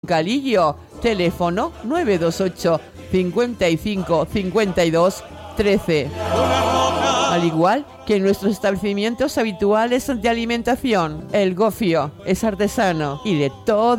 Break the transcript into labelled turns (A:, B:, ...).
A: Calillo, teléfono 928 55 52 13. Al igual que en nuestros establecimientos habituales de alimentación, El Gofio es artesano y de todo